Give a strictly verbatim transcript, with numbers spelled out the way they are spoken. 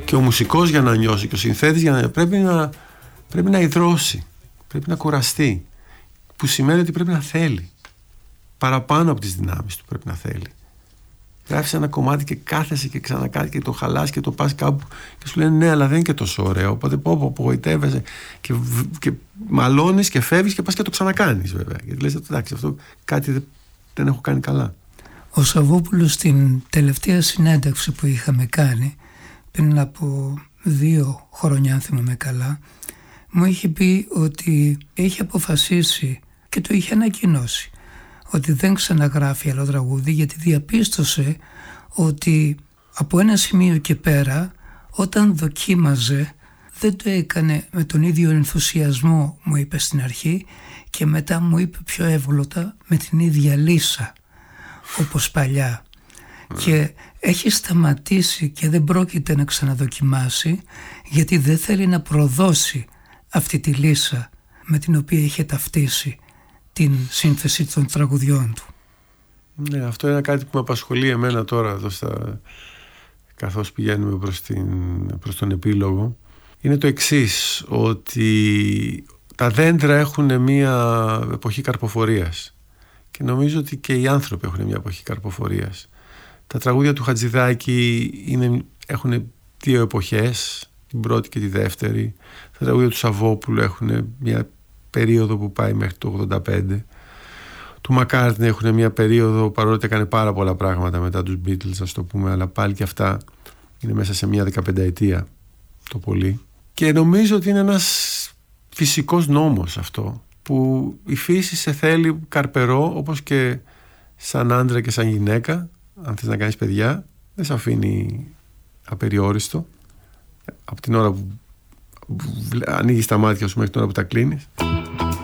Και ο μουσικός για να νιώσει και ο συνθέτης για να... Πρέπει να, πρέπει να υδρώσει, πρέπει να κουραστεί, που σημαίνει ότι πρέπει να θέλει παραπάνω από τις δυνάμεις του, πρέπει να θέλει. Γράφεις ένα κομμάτι και κάθεσαι και ξανακάθεσαι και το χαλάς και το πας κάπου και σου λένε ναι, αλλά δεν είναι και τόσο ωραίο, οπότε πω πω απογοητεύεσαι και, και μαλώνεις και φεύγεις και πας και το ξανακάνεις, βέβαια, γιατί λες εντάξει, αυτό κάτι δεν, δεν έχω κάνει καλά. Ο Σαββόπουλος στην τελευταία συνέντευξη που είχαμε κάνει πριν από δύο χρόνια, αν θυμάμαι καλά, μου είχε πει ότι είχε αποφασίσει και το είχε ανακοινώσει ότι δεν ξαναγράφει άλλο τραγούδι, γιατί διαπίστωσε ότι από ένα σημείο και πέρα, όταν δοκίμαζε, δεν το έκανε με τον ίδιο ενθουσιασμό, μου είπε στην αρχή, και μετά μου είπε πιο εύγλωτα με την ίδια λύσα όπως παλιά. Mm. Και έχει σταματήσει και δεν πρόκειται να ξαναδοκιμάσει, γιατί δεν θέλει να προδώσει αυτή τη λύσα με την οποία είχε ταυτίσει την σύνθεση των τραγουδιών του. Ναι, αυτό είναι κάτι που με απασχολεί εμένα τώρα εδώ στα... καθώς πηγαίνουμε προς, την... προς τον επίλογο. Είναι το εξής, ότι τα δέντρα έχουν μια εποχή καρποφορίας και νομίζω ότι και οι άνθρωποι έχουν μια εποχή καρποφορίας. Τα τραγούδια του Χατζηδάκη είναι... έχουν δύο εποχές, την πρώτη και τη δεύτερη. Τα τραγούδια του Σαββόπουλου έχουν μια περίοδο που πάει μέχρι το ογδόντα πέντε. Του Μακκάρτνι έχουν μια περίοδο, παρότι έκανε πάρα πολλά πράγματα μετά τους Beatles, ας το πούμε, αλλά πάλι και αυτά είναι μέσα σε μια δεκαπενταετία το πολύ. Και νομίζω ότι είναι ένας φυσικός νόμος αυτό, που η φύση σε θέλει καρπερό, όπως και σαν άντρα και σαν γυναίκα. Αν θες να κάνεις παιδιά, δεν σε αφήνει απεριόριστο από την ώρα που ανοίγεις τα μάτια σου μέχρι την ώρα που τα κλείνεις.